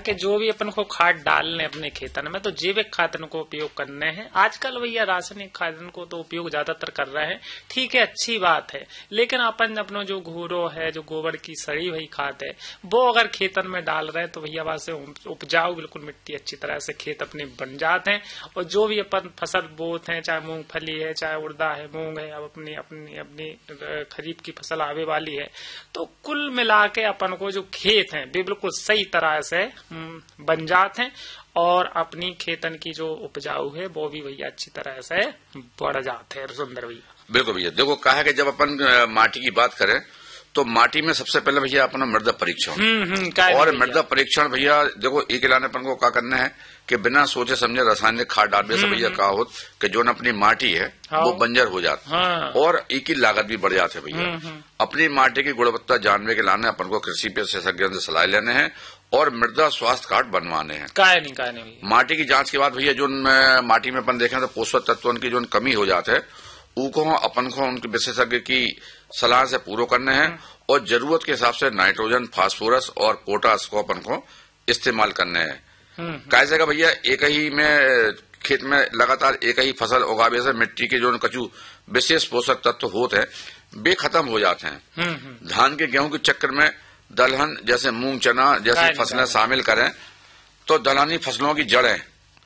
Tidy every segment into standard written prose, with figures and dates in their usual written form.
कि जो भी अपन को खाद डालने अपने खेतन में तो जैविक खादन को उपयोग करने हैं। आजकल भैया रासायनिक खादन को तो उपयोग ज्यादातर कर रहे हैं, ठीक है, अच्छी बात है, लेकिन अपन अपनो जो घूरो है, जो गोबर की सड़ी हुई खाद है, वो अगर खेतन में डाल रहे हैं तो भैया वहां से उपजाऊ बिल्कुल मिट्टी अच्छी तरह से खेत अपने बन जाते हैं। और जो भी अपन फसल बोते हैं, चाहे मूंगफली है, चाहे उड़दा है, मूंग है, अब अपनी अपनी अपनी खरीफ की फसल आवे वाली है, तो कुल मिला के अपन को जो खेत हैं वे बिल्कुल सही तरह से बन जाते हैं और अपनी खेतन की जो उपजाऊ है वो भी भैया अच्छी तरह से बढ़ जाते हैं। सुंदर भैया, बिल्कुल भैया, देखो कहा है कि जब अपन माटी की बात करें तो माटी में सबसे पहले भैया अपना मृदा परीक्षण, और मृदा परीक्षण भैया देखो एक अपन को क्या करना है कि बिना सोचे समझे रासायनिक खाद डालने से भैया कहा हो कि जो अपनी माटी है वो बंजर हो जाता है और एक की लागत भी बढ़ जाती है। भैया अपनी माटी की गुणवत्ता जानने के लाने अपन को कृषि विशेषज्ञों से सलाह लेने हैं और मृदा स्वास्थ्य कार्ड बनवाने हैं। काय नहीं माटी की जांच के बाद भैया जो माटी में अपन देखें तो पोषक तत्वों की जो कमी हो जाते है उनको अपन को उनके विशेषज्ञ की सलाह से पूरा करने हैं और जरूरत के हिसाब से नाइट्रोजन, फास्फोरस और पोटास को अपन को इस्तेमाल करने हैं। कैसे का भैया एक ही में खेत में लगातार एक ही फसल उगावे से मिट्टी के जो कछु विशेष पोषक तत्व होते हैं वे खत्म हो जाते हैं। धान के गेहूं के चक्कर में दलहन जैसे मूंग चना जैसी फसलें शामिल करें तो दलहनी फसलों की जड़ें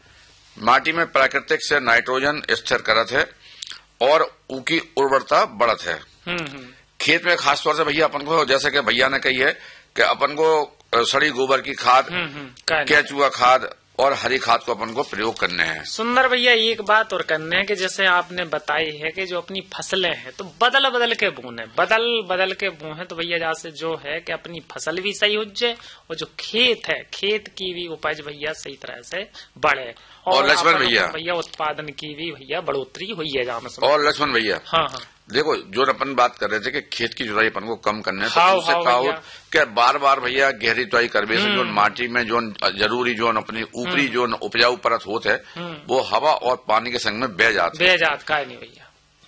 माटी में प्राकृतिक से नाइट्रोजन स्थिर करत है और उनकी उर्वरता बढ़त है। खेत में खासतौर से भैया अपन को जैसे कि भैया ने कही है कि अपन को सड़ी गोबर की खाद, केचुआ खाद और हरी खाद को अपन को प्रयोग करने हैं। सुंदर भैया, एक बात और करने है कि जैसे आपने बताई है कि जो अपनी फसलें हैं तो बदल बदल के बोने, बदल के बोए तो भैया जैसे जो है कि अपनी फसल भी सही हो जाए और जो खेत है खेत की भी उपज भैया सही तरह से बढ़े और लक्ष्मण भैया उत्पादन की भी भैया बढ़ोतरी हुई है। और लक्ष्मण भैया हाँ देखो जो अपन बात कर रहे थे कि खेत की जुताई अपन को कम करने तो उससे कहा कि बार बार भैया गहरी जुताई करने से जो माटी में जो जरूरी जो अपनी ऊपरी जो उपजाऊ परत होते है वो हवा और पानी के संग में बह जाते नहीं भैया।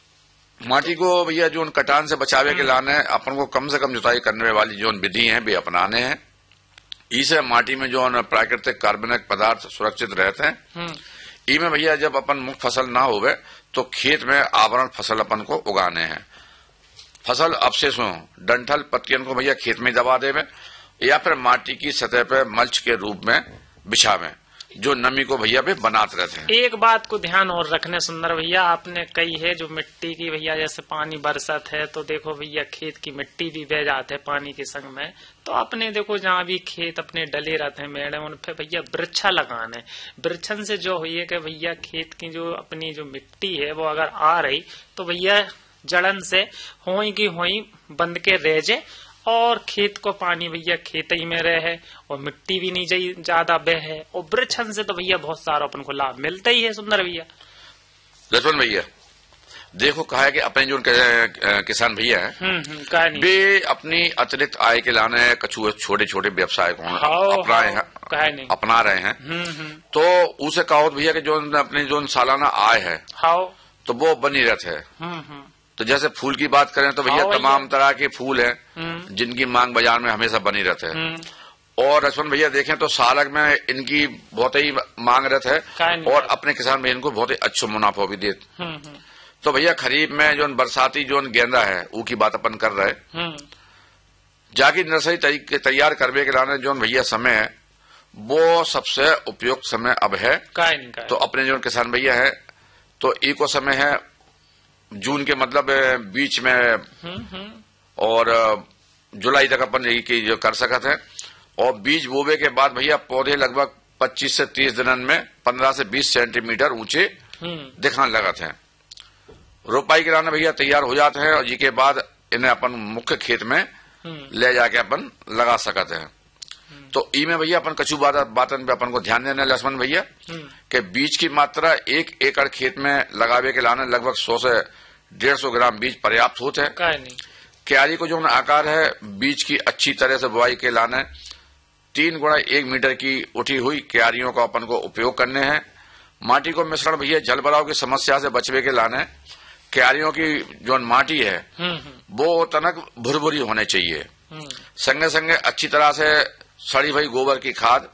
माटी को भैया जो कटान से बचावे के लाने अपन को कम से कम जुताई करने वाली जो विधि है वे अपनाने हैं। इससे माटी में जो प्राकृतिक कार्बनिक पदार्थ सुरक्षित रहते हैं। इनमें भैया जब अपन मुख्य फसल ना होवे तो खेत में आवरण फसल अपन को उगाने हैं। फसल अवशेषों डंठल पत्तियों को भैया खेत में दबा देवे या फिर माटी की सतह पर मल्च के रूप में बिछावे जो नमी को भैया भी बनाते रहते हैं। एक बात को ध्यान और रखने सुंदर भैया, आपने कही है जो मिट्टी की भैया जैसे पानी बरसत है तो देखो भैया खेत की मिट्टी भी बह जाते है पानी के संग में, तो अपने देखो जहाँ भी खेत अपने डले रहते हैं मेड़े उन पे भैया वृक्षा लगाने। वृक्षन से जो हुई है कि भैया खेत की जो अपनी जो मिट्टी है वो अगर आ रही तो भैया जड़न से होई की होई बंद के रह जाए और खेत को पानी भैया खेत ही में रहे और मिट्टी भी नहीं ज्यादा बहे और वृक्षन से तो भैया बहुत सारा अपन को लाभ मिलता ही है। सुंदर भैया लक्ष्मण भैया देखो कहा है कि अपने जो किसान भैया है वे अपनी अतिरिक्त आय के लाने कछु छोटे छोटे व्यवसाय को अपना रहे हैं तो उसे कहो भैया कि जो अपनी जो सालाना आय है तो वो बनी रहते है। तो जैसे फूल की बात करें तो भैया तमाम तरह के फूल हैं जिनकी मांग बाजार में हमेशा बनी रहते है और लक्ष्मण भैया देखें तो सालक में इनकी बहुत ही मांग रहते है और अपने किसान भैया इनको बहुत ही अच्छा मुनाफा भी देते। तो भैया खरीफ में जो बरसाती जो गेंदा है वो की बात अपन कर रहे जाके नर्सरी तैयार करने के लाने जो भैया समय है वो सबसे उपयुक्त समय अब है। तो अपने जो किसान भैया है तो इको समय है जून के मतलब बीच में और जुलाई तक अपन की जो कर सकते हैं और बीज बोवे के बाद भैया पौधे लगभग 25 से 30 दिनों में 15 से 20 सेंटीमीटर ऊंचे दिखाने लगते हैं। रोपाई के लाने भैया तैयार हो जाते हैं और जी के बाद इन्हें अपन मुख्य खेत में ले जाके अपन लगा सकते हैं। तो इनमें भैया अपन कछु बातन पे अपन को ध्यान देना लक्ष्मण भैया कि बीज की मात्रा 1 एकड़ खेत में लगावे के लाने लगभग 100 से 150 ग्राम बीज पर्याप्त होते हैं। क्यारी को जो आकार है बीज की अच्छी तरह से बुआई के लाने 3 गुणा 1 मीटर की उठी हुई क्यारियों का अपन को उपयोग करने हैं। माटी को मिश्रण भैया जल भराव की समस्या से बचने के लाने क्यारियों की जो माटी है वो तनक भुरभुरी होने चाहिए। संगे संगे अच्छी तरह से सड़ी हुई गोबर की खाद